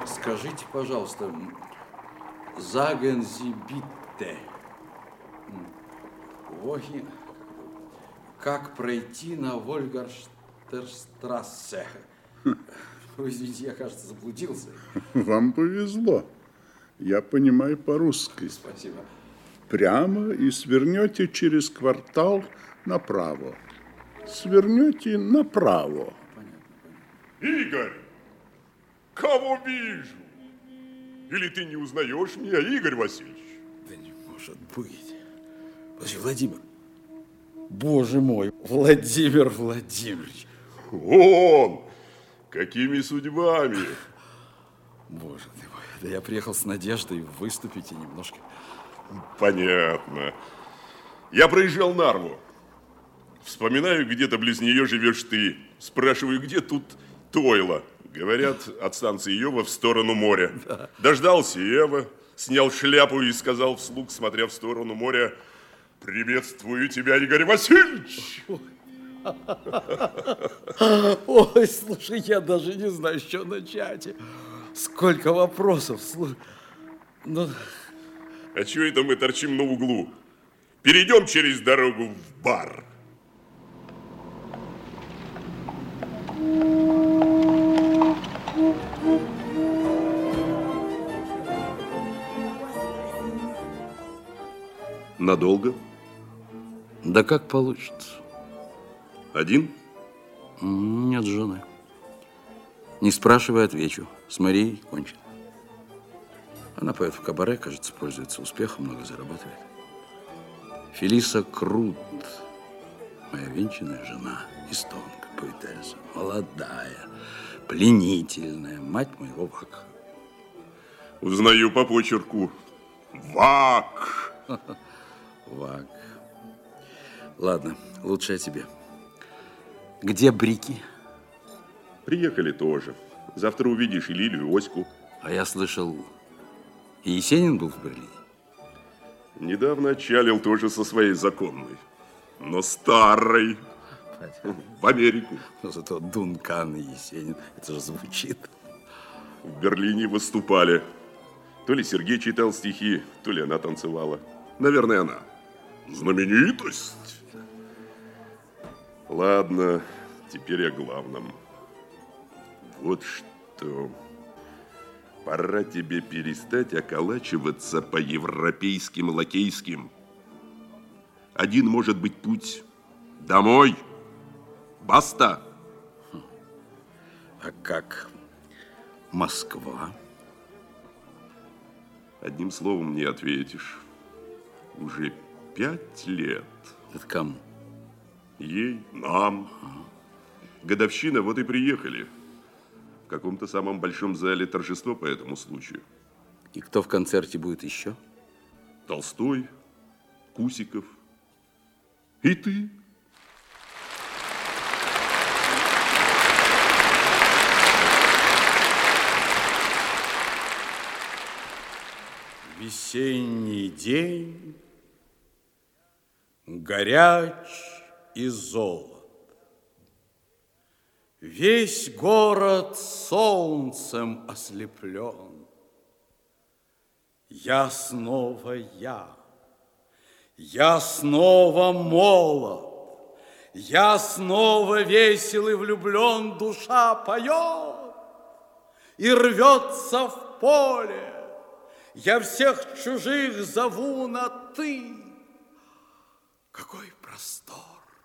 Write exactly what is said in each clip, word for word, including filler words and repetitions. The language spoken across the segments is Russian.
Скажите, пожалуйста, sagen Sie bitte, wohin, как пройти на Вольгарштерстрассе? Вы извините, я, кажется, заблудился. Вам повезло. Я понимаю по-русски. Спасибо. Прямо и свернете через квартал направо. Свернете направо. Понятно, понятно. Игорь, кого вижу? Или ты не узнаешь меня, Игорь Васильевич? Да не может быть. Подожди, Владимир. Боже мой, Владимир Владимирович. Он! Какими судьбами? Боже ты мой, да я приехал с надеждой выступить и немножко... Понятно. Я проезжал Нарву. Вспоминаю, где-то близ нее живешь ты. Спрашиваю, где тут Тойло? Говорят, от станции Йова в сторону моря. Да. Дождался Ева, снял шляпу и сказал вслух, смотря в сторону моря: приветствую тебя, Игорь Васильевич! Ой, слушай, я даже не знаю, с чего начать. Сколько вопросов. Слушай, ну... А чего это мы торчим на углу? Перейдем через дорогу в бар. Надолго? Да как получится. Один? Нет, с женой. Не спрашивай, отвечу. С Марией кончено. Она поет в кабаре, кажется, пользуется успехом, много зарабатывает. Фелиса Крут, моя венчанная жена, эстонка, поэтесса, молодая, пленительная, мать моего Вака. Узнаю по почерку. Вак! Вак. Ладно, лучше о тебе. Где Брики? Приехали тоже. Завтра увидишь и Лилю, и Оську. А я слышал, и Есенин был в Берлине. Недавно отчалил тоже со своей законной, но старой. В Америку. Но зато Дункан и Есенин, это же звучит. В Берлине выступали. То ли Сергей читал стихи, то ли она танцевала. Наверное, она. Знаменитость. Ладно, теперь о главном. Вот что. Пора тебе перестать околачиваться по европейским лакейским. Один может быть путь домой. Баста. А как Москва? Одним словом не ответишь. Уже пять лет. Это кому? Ей, нам. Ага. Годовщина, вот и приехали. В каком-то самом большом зале торжество по этому случаю. И кто в концерте будет еще? Толстой, Кусиков и ты. Весенний день горяч и золот. Весь город солнцем ослеплен. Я снова я, я снова молод, я снова весел и влюблен, душа поет и рвется в поле. Я всех чужих зову на «ты». Какой простор,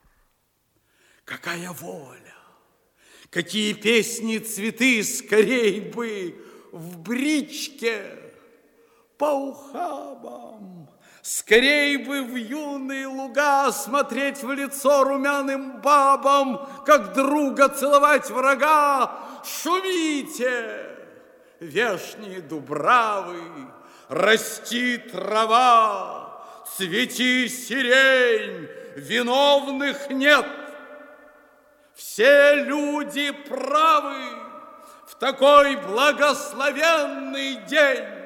какая воля, какие песни, цветы, скорей бы в бричке по ухабам, скорей бы в юные луга смотреть в лицо румяным бабам, как друга целовать врага. Шумите, вешние дубравы, расти трава, цвети сирень, виновных нет. Все люди правы в такой благословенный день.